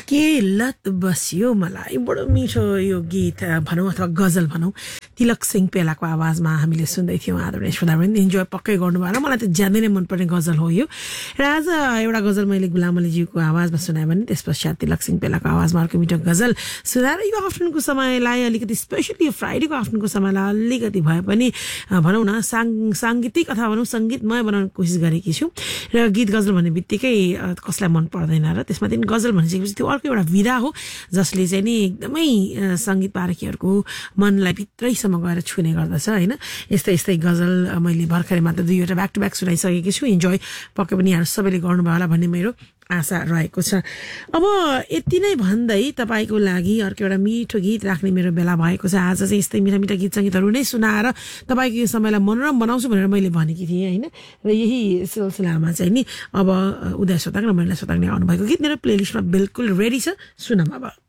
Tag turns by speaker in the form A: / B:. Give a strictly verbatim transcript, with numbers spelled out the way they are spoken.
A: के लत बस्यो मलाई बडो मिठो यो गीत भनौँ अथवा गजल भनौँ तिलक सिंह पेलाको आवाजमा हामीले सुन्दै थियौँ आदरणीय श्रोतावृन्द इन्जोय पक्कै गर्नुभयो होला मलाई त ज्यादै नै मनपर्ने गजल हो यो र आज एउटा गजल मैले गुलाम अलीज्यूको आवाजमा सुनाएँ भने त्यस पश्चात तिलक सिंह पेलाको आवाजमा अर्को मिठो गजल सुनाएर यो आफ्टरनुनको समयलाई अलिकति स्पेसली यो फ्राइडेको आफ्टरनुनको समयलाई अलिकति भए पनि भनौँ न साङ साङ्गीतिक अथवा भनौँ सङ्गीतमय बनाउने कोसिस गरेकी छु र गीत गजल भन्ने बित्तिकै कसलाई मन पर्दैन र त्यसमा पनि गजल भनिसकेपछि त्यो अर्को एउटा विधा हो जसले चाहिँ नि एकदमै सङ्गीत पारखीहरूको मनलाई भित्रैसम्म गएर छुने गर्दछ होइन यस्तै यस्तै गजल मैले भर्खरै मात्र दुईवटा ब्याक टु ब्याक सुनाइसकेकी छु इन्जोय पक्कै पनि यहाँ सबैले गर्नुभयो होला भन्ने मेरो आशा रहेको छ अब यति नै भन्दै तपाईँको लागि अर्को एउटा मिठो गीत राख्ने मेरो बेला भएको छ आज चाहिँ यस्तै मिठा मिठा गीत सङ्गीतहरू नै सुनाएर तपाईँको यो समयलाई मनोरम बनाउँछु भनेर मैले भनेकी थिएँ होइन र यही सिलसिलामा चाहिँ नि अब उदय सोताङ र महिला सोताङले आउनुभएको गीत मेरो प्लेलिस्टमा बिल्कुल रेडी छ सुनौँ अब